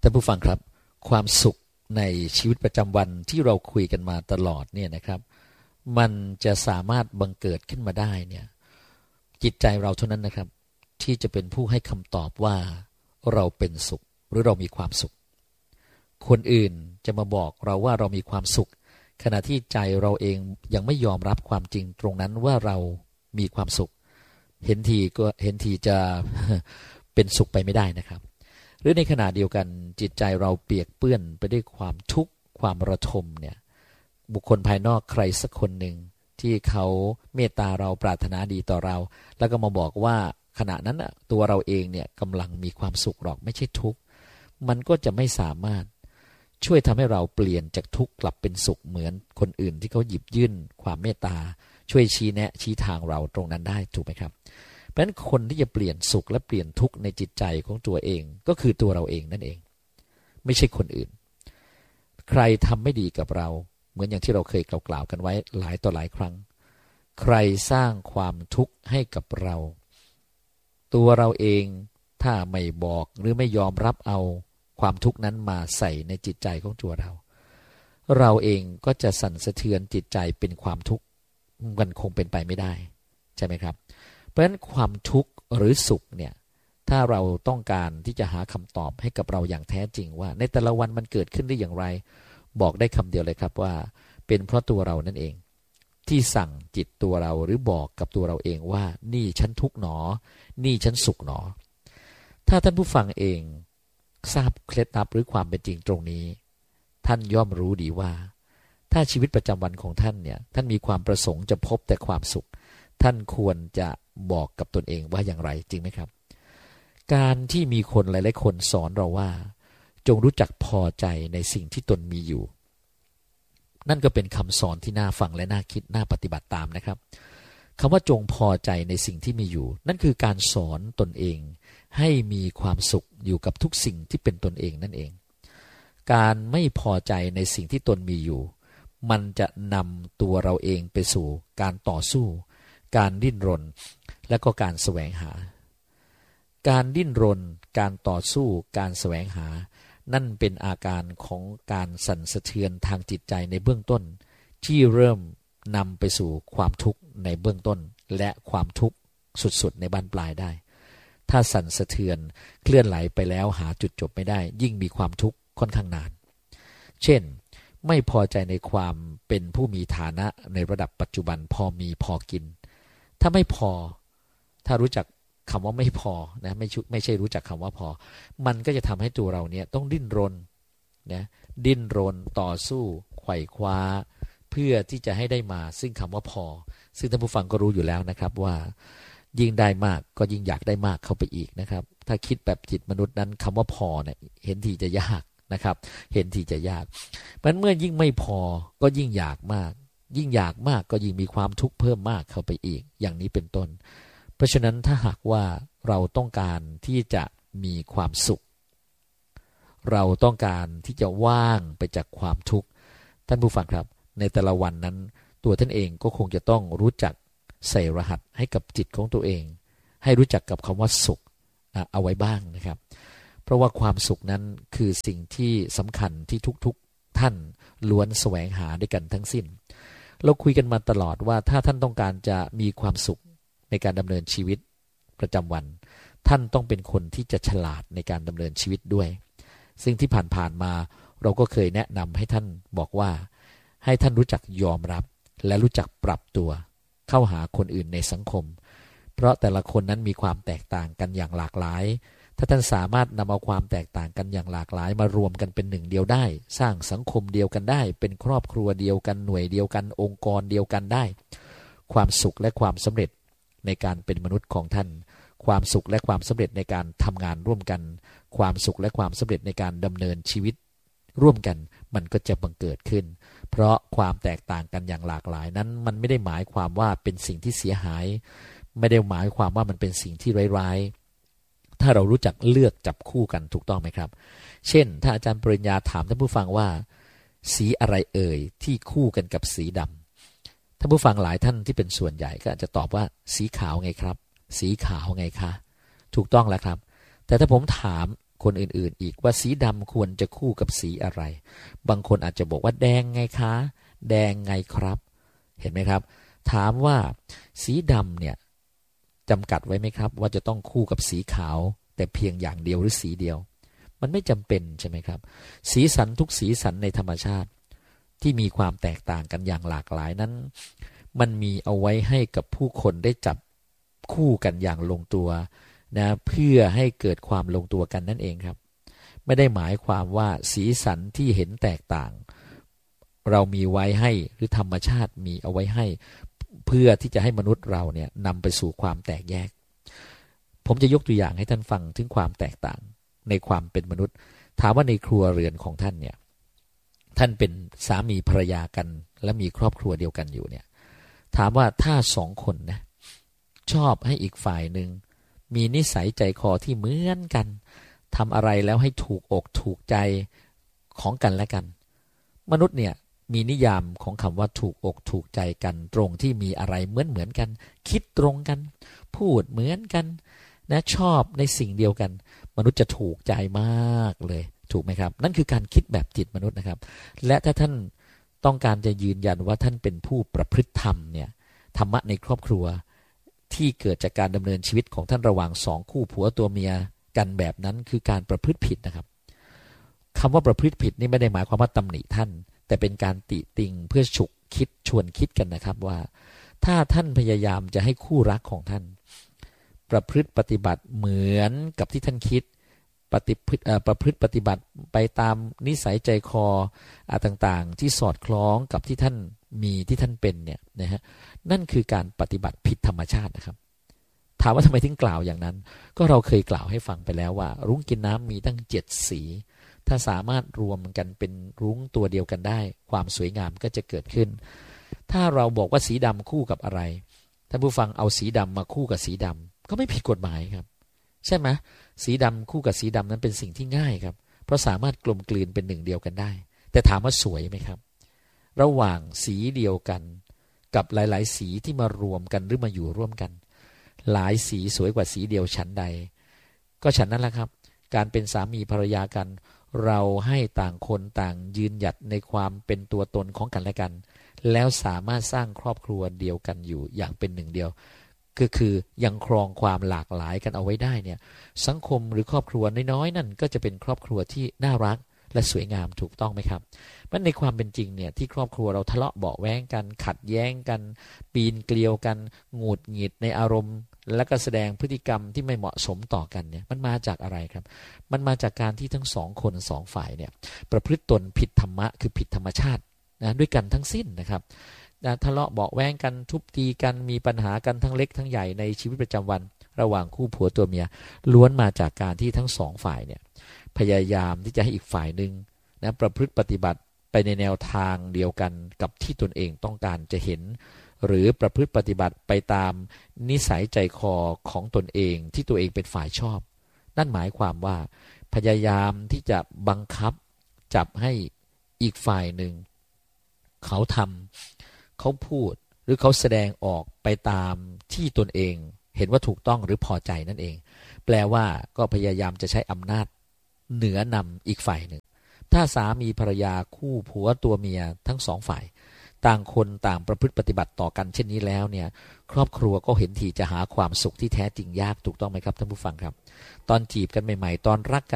ท่านผู้ฟังครับความสุขในชีวิตประจำวันที่เราคุยกันมาตลอดเนี่ยนะครับมันจะสามารถบังเกิดขึ้นมาได้เนี่ยจิตใจเราเท่านั้นนะครับที่จะเป็นผู้ให้คำตอบว่าเราเป็นสุขหรือเรามีความสุขคนอื่นจะมาบอกเราว่าเรามีความสุขขณะที่ใจเราเองยังไม่ยอมรับความจริงตรงนั้นว่าเรามีความสุขเห็นทีจะ เป็นสุขไปไม่ได้นะครับหรือในขณะเดียวกันจิตใจเราเปียกเปื้อนไปด้วยความทุกข์ความระทมเนี่ยบุคคลภายนอกใครสักคนหนึ่งที่เขาเมตตาเราปรารถนาดีต่อเราแล้วก็มาบอกว่าขณะนั้นตัวเราเองเนี่ยกำลังมีความสุขหรอกไม่ใช่ทุกข์มันก็จะไม่สามารถช่วยทำให้เราเปลี่ยนจากทุกข์กลับเป็นสุขเหมือนคนอื่นที่เขาหยิบยื่นความเมตตาช่วยชี้แนะชี้ทางเราตรงนั้นได้ถูกไหมครับเพราะฉะนั้นคนที่จะเปลี่ยนสุขและเปลี่ยนทุกข์ในจิตใจของตัวเองก็คือตัวเราเองนั่นเองไม่ใช่คนอื่นใครทำไม่ดีกับเราเหมือนอย่างที่เราเคยกล่าวกันไว้หลายต่อหลายครั้งใครสร้างความทุกข์ให้กับเราตัวเราเองถ้าไม่บอกหรือไม่ยอมรับเอาความทุกข์นั้นมาใส่ในจิตใจของตัวเราเองก็จะสั่นสะเทือนจิตใจเป็นความทุกข์มันคงเป็นไปไม่ได้ใช่ไหมครับเพราะฉะนั้นความทุกข์หรือสุขเนี่ยถ้าเราต้องการที่จะหาคำตอบให้กับเราอย่างแท้จริงว่าในแต่ละวันมันเกิดขึ้นได้อย่างไรบอกได้คำเดียวเลยครับว่าเป็นเพราะตัวเรานั่นเองที่สั่งจิตตัวเราหรือบอกกับตัวเราเองว่านี่ฉันทุกข์หนอนี่ฉันสุขหนอถ้าท่านผู้ฟังเองทราบเคล็ดลับหรือความเป็นจริงตรงนี้ท่านย่อมรู้ดีว่าถ้าชีวิตประจำวันของท่านเนี่ยท่านมีความประสงค์จะพบแต่ความสุขท่านควรจะบอกกับตนเองว่าอย่างไรจริงไหมครับการที่มีคนหลายๆคนสอนเราว่าจงรู้จักพอใจในสิ่งที่ตนมีอยู่นั่นก็เป็นคำสอนที่น่าฟังและน่าคิดน่าปฏิบัติตามนะครับคำว่าจงพอใจในสิ่งที่มีอยู่นั่นคือการสอนตนเองให้มีความสุขอยู่กับทุกสิ่งที่เป็นตนเองนั่นเองการไม่พอใจในสิ่งที่ตนมีอยู่มันจะนำตัวเราเองไปสู่การต่อสู้การดิ้นรนและก็การแสวงหาการดิ้นรนการต่อสู้การแสวงหานั่นเป็นอาการของการสั่นสะเทือนทางจิตใจในเบื้องต้นที่เริ่มนำไปสู่ความทุกข์ในเบื้องต้นและความทุกข์สุดๆในบั้นปลายได้ถ้าสั่นสะเทือนเคลื่อนไหลไปแล้วหาจุดจบไม่ได้ยิ่งมีความทุกข์ค่อนข้างนานเช่นไม่พอใจในความเป็นผู้มีฐานะในระดับปัจจุบันพอมีพอกินถ้าไม่พอถ้ารู้จักคำว่าไม่พอนะไม่ใช่รู้จักคำว่าพอมันก็จะทำให้ตัวเราเนี่ยต้องดิ้นรนนะดิ้นรนต่อสู้ไขว่คว้าเพื่อที่จะให้ได้มาซึ่งคำว่าพอซึ่งท่านผู้ฟังก็รู้อยู่แล้วนะครับว่ายิ่งได้มากก็ยิ่งอยากได้มากเข้าไปอีกนะครับถ้าคิดแบบจิตมนุษย์นั้นคำว่าพอเนี่ยเห็นทีจะยากนะครับเห็นทีจะยากเพราะเมื่อยิ่งไม่พอก็ยิ่งอยากมากยิ่งอยากมากก็ยิ่งมีความทุกข์เพิ่มมากเข้าไปอีกอย่างนี้เป็นต้นเพราะฉะนั้นถ้าหากว่าเราต้องการที่จะมีความสุขเราต้องการที่จะว่างไปจากความทุกข์ท่านผู้ฟังครับในแต่ละวันนั้นตัวท่านเองก็คงจะต้องรู้จักใส่รหัสให้กับจิตของตัวเองให้รู้จักกับคำว่าสุขเอาไว้บ้างนะครับเพราะว่าความสุขนั้นคือสิ่งที่สำคัญที่ทุกๆท่านล้วนแสวงหาด้วยกันทั้งสิ้นเราคุยกันมาตลอดว่าถ้าท่านต้องการจะมีความสุขในการดำเนินชีวิตประจำวันท่านต้องเป็นคนที่จะฉลาดในการดำเนินชีวิตด้วยซึ่งที่ผ่านๆมาเราก็เคยแนะนำให้ท่านบอกว่าให้ท่านรู้จักยอมรับและรู้จักปรับตัวเข้าหาคนอื่นในสังคมเพราะแต่ละคนนั้นมีความแตกต่างกันอย่างหลากหลายถ้าท่านสามารถนำเอาความแตกต่างกันอย่างหลากหลายมารวมกันเป็นหนึ่งเดียวได้สร้างสังคมเดียวกันได้เป็นครอบครัวเดียวกันหน่วยเดียวกันองค์กรเดียวกันได้ความสุขและความสำเร็จในการเป็นมนุษย์ของท่านความสุขและความสำเร็จในการทำงานร่วมกันความสุขและความสำเร็จในการดำเนินชีวิตร่วมกันมันก็จะบังเกิดขึ้นเพราะความแตกต่างกันอย่างหลากหลายนั้นมันไม่ได้หมายความว่าเป็นสิ่งที่เสียหายไม่ได้หมายความว่ามันเป็นสิ่งที่ร้ายๆถ้าเรารู้จักเลือกจับคู่กันถูกต้องไหมครับเช่นถ้าอาจารย์ปริญญาถามท่านผู้ฟังว่าสีอะไรเอ่ยที่คู่กันกับสีดำท่านผู้ฟังหลายท่านที่เป็นส่วนใหญ่ก็อาจจะตอบว่าสีขาวไงครับสีขาวไงคะถูกต้องแล้วครับแต่ถ้าผมถามคนอื่นๆอีกว่าสีดำควรจะคู่กับสีอะไรบางคนอาจจะบอกว่าแดงไงคะแดงไงครับเห็นไหมครับถามว่าสีดำเนี่ยจำกัดไว้ไหมครับว่าจะต้องคู่กับสีขาวแต่เพียงอย่างเดียวหรือสีเดียวมันไม่จำเป็นใช่ไหมครับสีสันทุกสีสันในธรรมชาติที่มีความแตกต่างกันอย่างหลากหลายนั้นมันมีเอาไว้ให้กับผู้คนได้จับคู่กันอย่างลงตัวนะเพื่อให้เกิดความลงตัวกันนั่นเองครับไม่ได้หมายความว่าสีสันที่เห็นแตกต่างเรามีไว้ให้หรือธรรมชาติมีเอาไว้ให้เพื่อที่จะให้มนุษย์เราเนี่ยนำไปสู่ความแตกแยกผมจะยกตัวอย่างให้ท่านฟังถึงความแตกต่างในความเป็นมนุษย์ถามว่าในครัวเรือนของท่านเนี่ยท่านเป็นสามีภรรยากันและมีครอบครัวเดียวกันอยู่เนี่ยถามว่าถ้าสองคนนะชอบให้อีกฝ่ายหนึ่งมีนิสัยใจคอที่เหมือนกันทำอะไรแล้วให้ถูกอกถูกใจของกันและกันมนุษย์เนี่ยมีนิยามของคำว่าถูกอกถูกใจกันตรงที่มีอะไรเหมือนกันคิดตรงกันพูดเหมือนกันนะชอบในสิ่งเดียวกันมนุษย์จะถูกใจมากเลยถูกไหมครับนั่นคือการคิดแบบจิตมนุษย์นะครับและถ้าท่านต้องการจะยืนยันว่าท่านเป็นผู้ประพฤติธรรมเนี่ยธรรมะในครอบครัวที่เกิดจากการดำเนินชีวิตของท่านระหว่างสองคู่ผัวตัวเมียกันแบบนั้นคือการประพฤติผิดนะครับคำว่าประพฤติผิดนี่ไม่ได้หมายความว่าตำหนิท่านแต่เป็นการติติงเพื่อฉุกคิดชวนคิดกันนะครับว่าถ้าท่านพยายามจะให้คู่รักของท่านประพฤติปฏิบัติเหมือนกับที่ท่านคิดประพฤติปฏิบัติไปตามนิสัยใจคอต่างๆที่สอดคล้องกับที่ท่านมีที่ท่านเป็นเนี่ยนะฮะนั่นคือการปฏิบัติผิดธรรมชาตินะครับถามว่าทำไมถึงกล่าวอย่างนั้นก็เราเคยกล่าวให้ฟังไปแล้วว่ารุ้งกินน้ำมีตั้ง7สีถ้าสามารถรวมกันเป็นรุ้งตัวเดียวกันได้ความสวยงามก็จะเกิดขึ้นถ้าเราบอกว่าสีดำคู่กับอะไรท่านผู้ฟังเอาสีดำมาคู่กับสีดำก็ไม่ผิดกฎหมายครับใช่ไหมสีดำคู่กับสีดำนั้นเป็นสิ่งที่ง่ายครับเพราะสามารถกลมกลืนเป็นหนึ่งเดียวกันได้แต่ถามว่าสวยไหมครับระหว่างสีเดียวกันกับหลายๆสีที่มารวมกันหรือมาอยู่ร่วมกันหลายสีสวยกว่าสีเดียวฉันใดก็ฉันนั้นแหละครับการเป็นสามีภรรยากันเราให้ต่างคนต่างยืนหยัดในความเป็นตัวตนของกันและกันแล้วสามารถสร้างครอบครัวเดียวกันอยู่อย่างเป็นหนึ่งเดียวก็คือยังครองความหลากหลายกันเอาไว้ได้เนี่ยสังคมหรือครอบครัวน้อยๆนั่นก็จะเป็นครอบครัวที่น่ารักและสวยงามถูกต้องไหมครับมันในความเป็นจริงเนี่ยที่ครอบครัวเราทะเลาะเบาะแว้งกันขัดแย้งกันปีนเกลียวกันหงุดหงิดในอารมณ์และก็แสดงพฤติกรรมที่ไม่เหมาะสมต่อกันเนี่ยมันมาจากอะไรครับมันมาจากการที่ทั้งสองคนสองฝ่ายเนี่ยประพฤติตนผิดธรรมะคือผิดธรรมชาตินะด้วยกันทั้งสิ้นนะครับทะเลาะเบาะแว้งกันทุบตีกันมีปัญหากันทั้งเล็กทั้งใหญ่ในชีวิตประจำวันระหว่างคู่ผัวตัวเมียล้วนมาจากการที่ทั้งสองฝ่ายเนี่ยพยายามที่จะให้อีกฝ่ายหนึ่งนะประพฤติปฏิบัติไปในแนวทางเดียวกันกับที่ตนเองต้องการจะเห็นหรือประพฤติปฏิบัติไปตามนิสัยใจคอของตนเองที่ตัวเองเป็นฝ่ายชอบนั่นหมายความว่าพยายามที่จะบังคับจับให้อีกฝ่ายหนึ่งเขาทำเขาพูดหรือเขาแสดงออกไปตามที่ตนเองเห็นว่าถูกต้องหรือพอใจนั่นเองแปลว่าก็พยายามจะใช้อำนาจเหนือนำอีกฝ่ายหนึ่งถ้าสามีภรรยาคู่ผัวตัวเมียทั้งสองฝ่ายต่างคนต่างประพฤติปฏิบัติต่อกันเช่นนี้แล้วเนี่ยครอบครัวก็เห็นทีจะหาความสุขที่แท้จริงยากถูกต้องไหมครับท่านผู้ฟังครับตอนจีบกันใหม่ๆตอนรักกัน